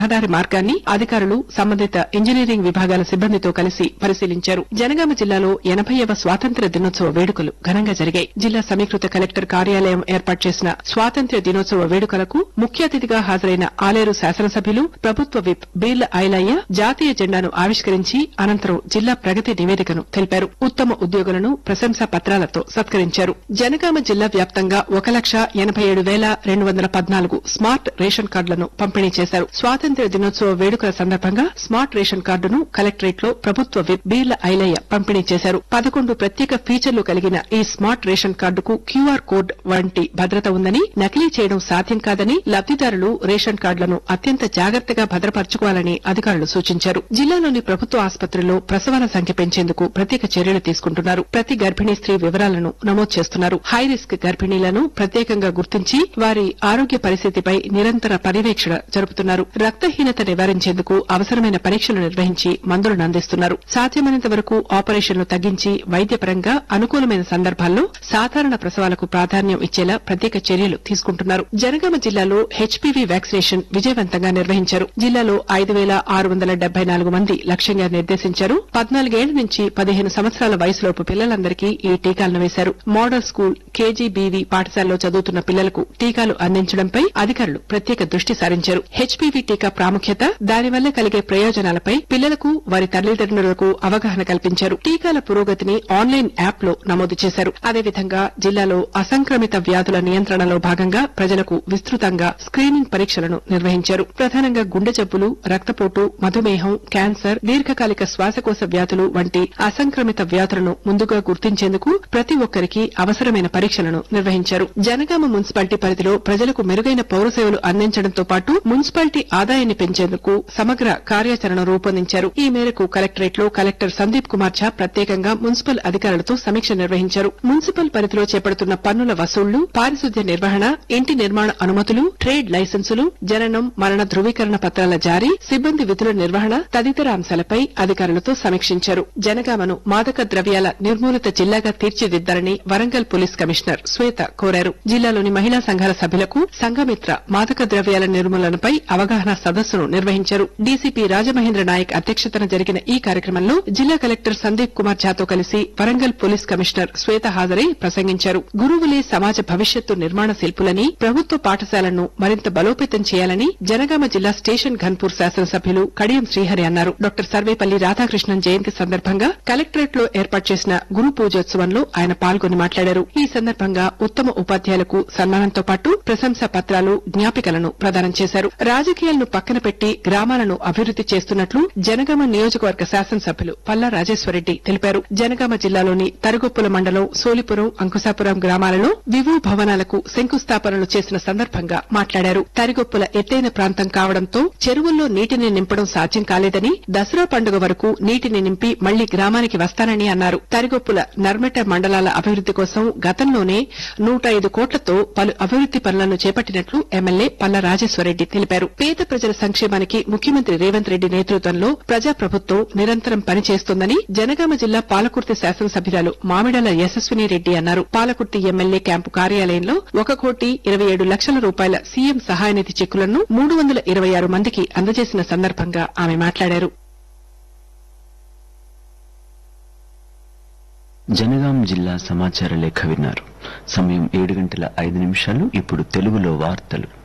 రహదారి మార్గాన్ని అధికారులు సంబంధిత ఇంజనీరింగ్ విభాగాల సిబ్బందితో కలిసి పరిశీలించారు. జనగామ జిల్లాలో 80వ స్వాతంత్ర్య దినోత్సవ వేడుకలు ఘనంగా జరిగాయి. జిల్లా సమీకృత కలెక్టర్ కార్యాలయం ఏర్పాటు చేసిన స్వాతంత్ర్య దినోత్సవ వేడుకలకు ముఖ్య అతిథిగా హాజరైన ఆలేరు శాసనసభ్యులు ప్రభుత్వ విప్ బీర్ల ఐలయ్య జాతీయ జెండాను ఆవిష్కరించి అనంతరం జిల్లా ప్రగతి నివేదికను తెలిపారు. ఉత్తమ ఉద్యోగులను ప్రశంసా పత్రాలతో సత్కరించారు. జనగామ జిల్లా వ్యాప్తంగా 1,87,214 స్మార్ట్ రేషన్ కార్డులను పంపిణీ చేశారు. స్వాతంత్ర్య దినోత్సవ వేడుకల సందర్భంగా స్మార్ట్ రేషన్ కార్డును కలెక్టరేట్ లో ప్రభుత్వ విప్ బీర్ల ఐలయ్య పంపిణీ చేశారు. 11 ప్రత్యేక ఫీచర్లు కలిగిన ఈ స్మార్ట్ రేషన్ కార్డుకు క్యూఆర్ కోడ్ వంటి భద్రత ఉందని, నకిలీ చేయడం సాధ్యం కాదని లబ్దిదారులు రేషన్ కార్డులను అత్యంత జాగ్రత్తగా భద్రపరచుకోవాలని అధికారులు సూచించారు. జిల్లాలోని ప్రభుత్వ ఆసుపత్రుల్లో ప్రసవాల సంఖ్య పెంచేందుకు ప్రత్యేక చర్యలు తీసుకుంటున్నారు. ప్రతి గర్భిణీ స్త్రీ వివరాలను నమోదు చేస్తున్నారు. హై రిస్క్ గర్భిణీలను ప్రత్యేకంగా గుర్తించి వారి ఆరోగ్య పరిస్థితిపై నిరంతర పర్యవేక్షణ జరుపుతున్నారు. రక్తహీనత నివారించేందుకు అవసరమైన పరీక్షలు నిర్వహించి మందులను అందిస్తున్నారు. సాధ్యమైనంత వరకు ఆపరేషన్లు తగ్గించి వైద్యపరంగా అనుకూలమైన సందర్భాల్లో సాధారణ ప్రసవాలకు ప్రాధాన్యం ఇచ్చేలా ప్రత్యేక చర్యలు తీసుకుంటున్నారు. జనగామ జిల్లాలో హెచ్పీవీ వ్యాక్సినేషన్ విజయవంతంగా నిర్వహించారు. జిల్లాలో 5,674 మంది లక్ష్యంగా నిర్దేశించారు. 14 ఏళ్ల నుంచి 15 సంవత్సరాల వయసులోపు పిల్లలందరికీ ఈ టీకాలను వేశారు. మోడల్ స్కూల్, కేజీబీవీ పాఠశాలలో చదువుతున్న పిల్లలకు టీకాలు అందించడంపై అధికారులు ప్రత్యేక దృష్టి సారించారు. హెచ్పీవీ టీకా ప్రాముఖ్యత, దానివల్ల కలిగే ప్రయోజనాలపై పిల్లలకు వారి తల్లిదండ్రులకు అవగాహన కల్పించారు. టీకాల పురోగతిని ఆన్లైన్ యాప్ లో నమోదు చేశారు. అదేవిధంగా జిల్లాలో అసంక్రమిత వ్యాధుల నియంత్రణలో భాగంగా ప్రజలకు విస్తృతంగా స్క్రీనింగ్ పరీక్షలను నిర్వహించారు. ప్రధానంగా గుండె జబ్బులు, రక్తపోటు, మధుమేహం, క్యాన్సర్, దీర్ఘకాలిక శ్వాసకోశ వ్యాధులు వంటి అసంక్రమిత వ్యాధులను ముందుగా గుర్తించేందుకు ప్రతి ఒక్కరికి అవసరమైన పరీక్షలను నిర్వహించారు. జనగామ మున్సిపాలిటీ పరిధిలో ప్రజలకు మెరుగైన పౌర సేవలు అందించడంతో పాటు మున్సిపాలిటీ ఆదాయాన్ని పెంచేందుకు సమగ్ర కార్యాచరణ రూపొందించారు. ఈ మేరకు కలెక్టరేట్ లో కలెక్టర్ సందీప్ కుమార్ ఝా ప్రత్యేకంగా మున్సిపల్ అధికారులతో సమీక్ష నిర్వహించారు. మున్సిపల్ పరిధిలో చేపడుతున్న పన్నుల వసూళ్లు, పారిశుద్ధ్య నిర్వహణ, ఇంటి నిర్మాణ అనుమతులు, ట్రేడ్ లైసెన్సులు, జననం, మరణ ధృవీకరణ పత్రాల జారీ, సిబ్బంది విధుల నిర్వహణ తదితర అంశాలపై అధికారులతో సమీక్షించారు. జనగామను మాదక ద్రవ్యాల నిర్మూలిత జిల్లాగా తీర్చిదిద్దాలని వరంగల్ పోలీస్ కమిషనర్ శ్వేత కోరారు. జిల్లాలోని మహిళా సంఘాల సభ్యులకు సంఘమిత్ర మాదక ద్రవ్యాల నిర్మూలనపై అవగాహన సదస్సును నిర్వహించారు. డీసీపీ రాజమహేంద్ర నాయక్ అధ్యక్షతన జరిగిన ఈ కార్యక్రమంలో జిల్లా కలెక్టర్ సందీప్ కుమార్ ఝాతో కలిసి వరంగల్ పోలీస్ కమిషనర్ శ్వేత హాజరై ప్రసంగించారు. గురువులే సమాజ భవిష్యత్తు నిర్మాణ శిల్పులని, ప్రభుత్వ పాఠశాలను మరింత బలోపేతం చేయాలని జనగామ జిల్లా స్టేషన్ ఘన్పూర్ శాసనసభ్యులు కడియం శ్రీహరి అన్నారు. డాక్టర్ సర్వేపల్లి రాధాకృష్ణన్ జయంతి సందర్భంగా కలెక్టరేట్ లో ఏర్పాటు చేసిన గురు పూజోత్సవంలో ఆయన పాల్గొని మాట్లాడారు. ఈ సందర్భంగా ఉత్తమ ఉపాధ్యాయులకు సన్మానంతో పాటు ప్రశంసా పత్రాలు, జ్ఞాపికలను ప్రదానం చేశారు. రాజకీయాలను పక్కన పెట్టి గ్రామాలను అభివృద్ది చేస్తున్నట్లు జనగామ నియోజకవర్గ శాసనసభ్యులు పల్లా రాజేశ్వరరెడ్డి తెలిపారు. జనగామ జిల్లాలోని తరుగుప్పుల మండలం సోలిపురం, అంకుశాపురం గ్రామాలలో వివో భవనాలకు శంకుస్థాపనలు చేసిన సందర్భంగా మాట్లాడారు. తరిగొప్పుల ఎత్తైన ప్రాంతం కావడంతో చెరువుల్లో నీటిని నింపడం సాధ్యం కాలేదని, దసరా పండుగ వరకు నీటిని నింపి మళ్లీ గ్రామానికి వస్తానని అన్నారు. తరిగొప్పుల నర్మెట మండలాల అభివృద్ది కోసం గతంలోనే 105 కోట్లతో పలు అభివృద్ది పనులను చేపట్టినట్లు ఎమ్మెల్యే పల్లా రాజేశ్వరరెడ్డి తెలిపారు. పేద ప్రజల సంక్షేమానికి ముఖ్యమంత్రి రేవంత్ రెడ్డి నేతృత్వంలో ప్రజాప్రభుత్వం నిరంతరం పనిచేస్తోందని జనగామ జిల్లా పాలకుర్తి శాసనసభ్యురాలు మామిడాల యశస్విని రెడ్డి అన్నారు. పాలకుర్తి ఎమ్మెల్యే క్యాంపు కార్యాలయంలో 1,27,00,000 రూపాయల సీఎం సహాయనిధి చెక్కులను 326 మందికి అందజేసిన సందర్భంగా ఆమె మాట్లాడారు. జనగాం జిల్లా సమాచార లేఖ విన్నారు. సమయం 7:05. ఇప్పుడు తెలుగులో వార్తలు.